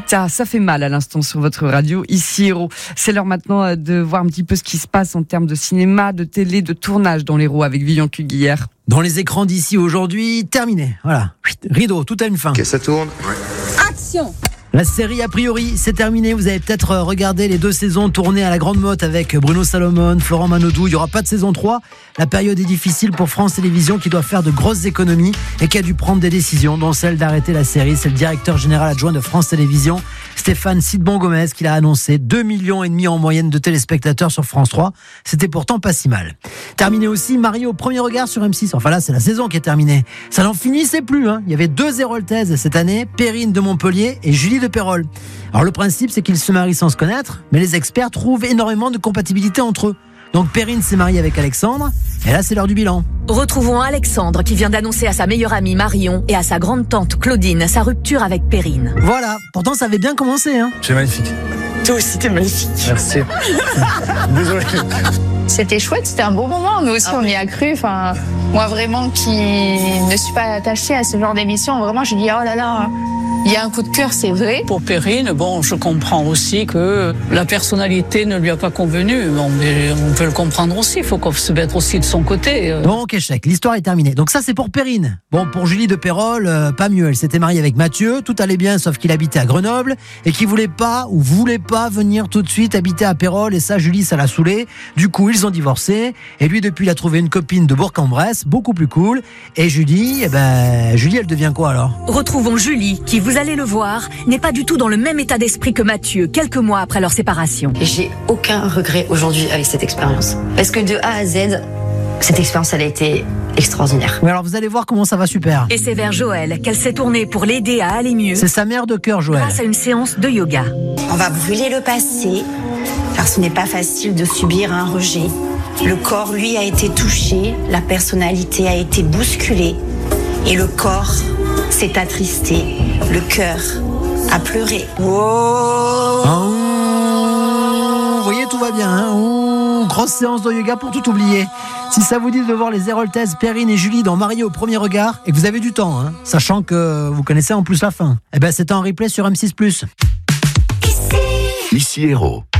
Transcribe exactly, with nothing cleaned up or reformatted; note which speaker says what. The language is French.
Speaker 1: Ça, ça fait mal à l'instant sur votre radio, ici Héros. C'est l'heure maintenant de voir un petit peu ce qui se passe en termes de cinéma, de télé, de tournage dans l'Héros avec Vivian Cuguière.
Speaker 2: Dans les écrans d'ici aujourd'hui, terminé. Voilà. Rideau, tout a une fin.
Speaker 3: Ok, ça tourne.
Speaker 4: Action!
Speaker 2: La série, a priori, c'est terminé. Vous avez peut-être regardé les deux saisons tournées à la Grande Motte avec Bruno Salomon, Florent Manodou. Il n'y aura pas de saison trois. La période est difficile pour France Télévisions qui doit faire de grosses économies et qui a dû prendre des décisions, dont celle d'arrêter la série. C'est le directeur général adjoint de France Télévisions, Stéphane Sidbon-Gomez, qui l'a annoncé. deux millions et demi en moyenne de téléspectateurs sur France trois. C'était pourtant pas si mal. Terminé aussi, Marié au premier regard sur M six. Enfin là, c'est la saison qui est terminée. Ça n'en finissait plus, hein. Il y avait deux Héroltaises cette année, Perrine de Montpellier et Julie de Pérol. Alors le principe, c'est qu'ils se marient sans se connaître, mais les experts trouvent énormément de compatibilité entre eux. Donc Perrine s'est mariée avec Alexandre, et là c'est l'heure du bilan.
Speaker 5: Retrouvons Alexandre qui vient d'annoncer à sa meilleure amie Marion et à sa grande-tante Claudine sa rupture avec Perrine.
Speaker 2: Voilà, pourtant ça avait bien commencé, hein.
Speaker 6: C'est magnifique.
Speaker 4: Toi aussi, t'es magnifique.
Speaker 6: Merci. Désolé.
Speaker 7: C'était chouette, c'était un beau moment. Nous aussi, on y a cru. Enfin, moi, vraiment, qui ne suis pas attachée à ce genre d'émission, vraiment, je dis, oh là là, il y a un coup de cœur, c'est vrai.
Speaker 8: Pour Perrine, bon, je comprends aussi que la personnalité ne lui a pas convenu. Bon, mais on peut le comprendre aussi. Il faut qu'on se mette aussi de son côté.
Speaker 2: Donc, échec. L'histoire est terminée. Donc ça, c'est pour Perrine. Bon, pour Julie de Pérol, euh, pas mieux. Elle s'était mariée avec Mathieu. Tout allait bien, sauf qu'il habitait à Grenoble et qu'il voulait pas ou voulait pas venir tout de suite habiter à Pérol. Et ça, Julie, ça l'a saoulé. Du coup, ils ont divorcé. Et lui, depuis, il a trouvé une copine de Bourg-en-Bresse, beaucoup plus cool. Et Julie, eh ben, Julie, elle devient quoi alors ?
Speaker 5: Retrouvons Julie qui, vous allez le voir, n'est pas du tout dans le même état d'esprit que Mathieu, quelques mois après leur séparation.
Speaker 9: Et j'ai aucun regret aujourd'hui avec cette expérience. Parce que de A à Z, cette expérience, elle a été extraordinaire.
Speaker 2: Oui, alors vous allez voir comment ça va super.
Speaker 5: Et c'est vers Joël qu'elle s'est tournée pour l'aider à aller mieux.
Speaker 2: C'est sa mère de cœur, Joël.
Speaker 5: Grâce à une séance de yoga.
Speaker 10: On va brûler le passé, car ce n'est pas facile de subir un rejet. Le corps, lui, a été touché, la personnalité a été bousculée, et le corps s'est attristé, le cœur a pleuré.
Speaker 2: Oh, vous voyez, tout va bien, hein. Oh, grosse séance de yoga pour tout oublier. Si ça vous dit de voir les Héroltaises, Perrine et Julie dans Mariés au premier regard, et que vous avez du temps, hein, sachant que vous connaissez en plus la fin, eh ben c'est en replay sur M six plus.
Speaker 3: Ici Héros.